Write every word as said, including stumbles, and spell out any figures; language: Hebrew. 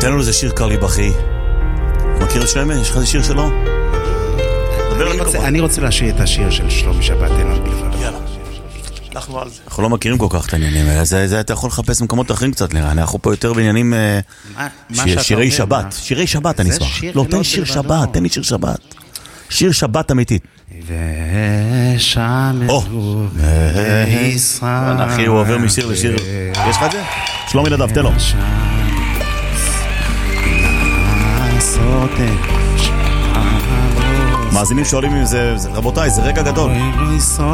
תן לנו איזה שיר קרלי בכי. מכיר את שלמה? יש לך איזה שיר שלו? אני רוצה להשאיר את השיר של שלומי שבת, אין לנו בלבד. יאללה. אנחנו על זה. אנחנו לא מכירים כל כך את העניינים האלה, זה אתה יכול לחפש במקומות אחרים קצת, נראה. אנחנו פה יותר בעניינים שירי שבת. שירי שבת אני אשמח. לא, תן לי שיר שבת, תן לי שיר שבת. שיר שבת אמיתית. ושמרו בישראל. אחי, הוא עובר משיר לשיר. יש לך את זה? שלומי נדב, תן לו. מאזינים שואלים אם זה, רבותיי, זה רגע גדול.